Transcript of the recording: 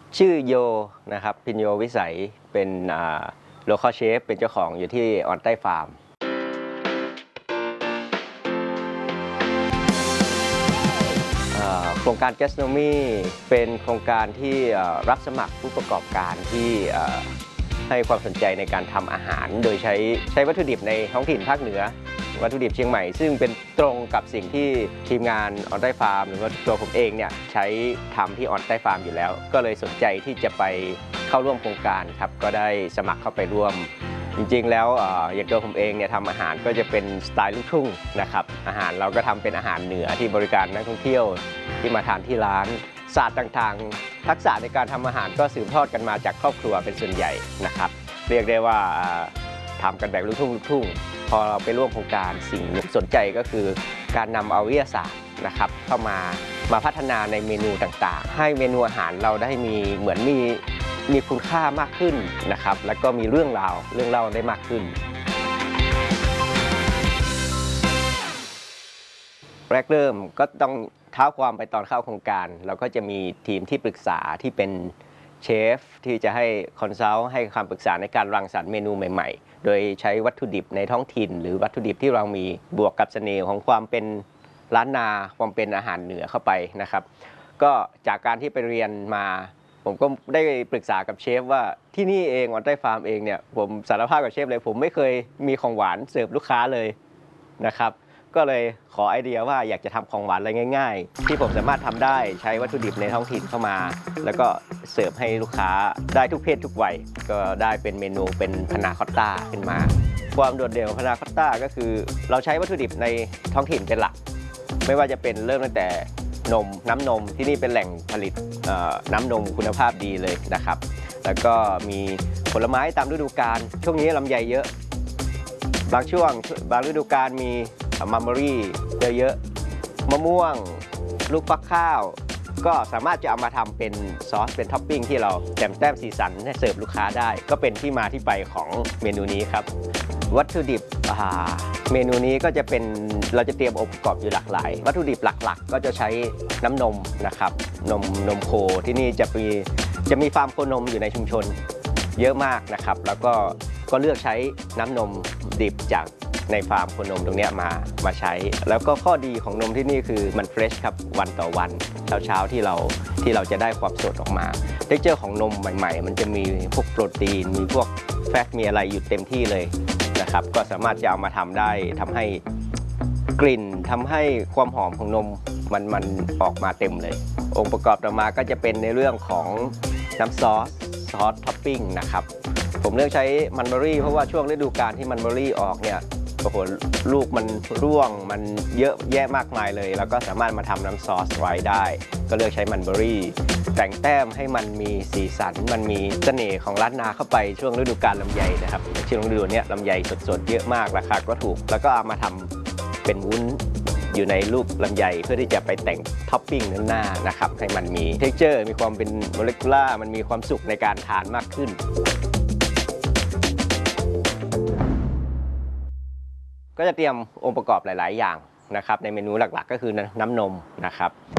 ชื่อโยนะครับพินโยวิสัยเป็นโลคอลเชฟเป็นเจ้าของอยู่ที่ออนใต้ฟาร์มโครงการ Gastronomy เป็นโครงการที่รับสมัครผู้ประกอบการที่ให้ความสนใจในการทำอาหารโดยใช้วัตถุดิบในท้องถิ่นภาคเหนือวัตถุดิบเชียงใหม่ซึ่งเป็นตรงกับสิ่งที่ทีมงานออนใต้ฟาร์มหรือว่าตัวผมเองเนี่ยใช้ทำที่ออนใต้ฟาร์มอยู่แล้วก็เลยสนใจที่จะไปเข้าร่วมโครงการครับก็ได้สมัครเข้าไปร่วมจริงๆแล้วอย่างตัวผมเองเนี่ยทำอาหารก็จะเป็นสไตล์ลูกทุ่งนะครับอาหารเราก็ทำเป็นอาหารเหนือที่บริการนักท่องเที่ยวที่มาทานที่ร้านศาสตร์ต่างๆทักษะในการทำอาหารก็สืบทอดกันมาจากครอบครัวเป็นส่วนใหญ่นะครับเรียกได้ว่าทำกันแบบลูกทุ่งพอเราไปร่วมโครงการสิ่งสนใจก็คือการนำเอาวิทยาศาสตร์นะครับเข้ามาพัฒนาในเมนูต่างๆให้เมนูอาหารเราได้เหมือนมีคุณค่ามากขึ้นนะครับแล้วก็มีเรื่องเล่าได้มากขึ้นแรกเริ่มก็ต้องเท้าความไปตอนเข้าโครงการเราก็จะมีทีมที่ปรึกษาที่เป็นเชฟที่จะให้คอนซัลท์ให้คำปรึกษาในการรังสรรค์เมนูใหม่ๆโดยใช้วัตถุดิบในท้องถิ่นหรือวัตถุดิบที่เรามีบวกกับเสน่ห์ของความเป็นล้านนาความเป็นอาหารเหนือเข้าไปนะครับก็จากการที่ไปเรียนมาผมก็ได้ปรึกษากับเชฟว่าที่นี่เองออนใต้ฟาร์มเองเนี่ยผมสารภาพกับเชฟเลยผมไม่เคยมีของหวานเสิร์ฟลูกค้าเลยนะครับก็เลยขอไอเดียว่าอยากจะทำของหวานอะไรง่ายๆที่ผมสามารถทำได้ใช้วัตถุดิบในท้องถิ่นเข้ามาแล้วก็เสิร์ฟให้ลูกค้าได้ทุกเพศทุกวัยก็ได้เป็นเมนูเป็นพานาคอตต้าขึ้นมาความโดดเด่นของพานาคอตต้าก็คือเราใช้วัตถุดิบในท้องถิ่นเป็นหลักไม่ว่าจะเป็นเริ่มตั้งแต่น้ำนมที่นี่เป็นแหล่งผลิตน้ำนมคุณภาพดีเลยนะครับแล้วก็มีผลไม้ตามฤดูกาลช่วงนี้ลำไยเยอะบางฤดูกาลมีมัมเบอรี่เยอะๆมะม่วงลูกฟักข้าวก็สามารถจะเอามาทำเป็นซอสเป็นท็อปปิ้งที่เราแต้มสีสันให้เสิร์ฟลูกค้าได้ก็เป็นที่มาที่ไปของเมนูนี้ครับวัตถุดิบเมนูนี้ก็จะเป็นเราจะเตรียมองค์ประกอบอยู่หลากหลายวัตถุดิบหลักๆก็จะใช้น้ำนมนะครับนมโคที่นี่จะมีฟาร์มโคนมอยู่ในชุมชนเยอะมากนะครับแล้วก็เลือกใช้น้ำนมดิบจากในฟาร์มโคนมตรงนี้มาใช้แล้วก็ข้อดีของนมที่นี่คือมันเฟรชครับวันต่อวันเช้าที่เราจะได้ความสดออกมาเท็กเจอร์ของนมใหม่ๆมันจะมีพวกโปรตีนมีพวกแฟตมีอะไรอยู่เต็มที่เลยนะครับก็สามารถจะเอามาทำได้ทำให้กลิ่นทำให้ความหอมของนมมันออกมาเต็มเลยองค์ประกอบต่อมาก็จะเป็นในเรื่องของน้ำซอสท็อปปิ้งนะครับผมเลือกใช้มันเบอรี่เพราะว่าช่วงฤดูกาลที่มันเบอรี่ออกเนี่ยโอ้โหลูกมันร่วงมันเยอะแยะมากมายเลยแล้วก็สามารถมาทำน้ำซอสไว้ได้ก็เลือกใช้มันเบอรี่แต่งแต้มให้มันมีสีสันมันมีเสน่ห์ของล้านนาเข้าไปช่วงฤดูกาลลำไยนะครับช่วงฤดูนี้ลำไยสดๆเยอะมากราคาก็ถูกแล้วก็เอามาทำเป็นวุ้นอยู่ในลูกลำไยเพื่อที่จะไปแต่งท็อปปิ้งด้านหน้านะครับให้มันมีเท็กเจอร์มีความเป็นโมเลกุลาร์มันมีความสุขในการทานมากขึ้นก็จะเตรียมองค์ประกอบหลายๆอย่างนะครับในเมนูหลักๆก็คือน้ำนมนะครับ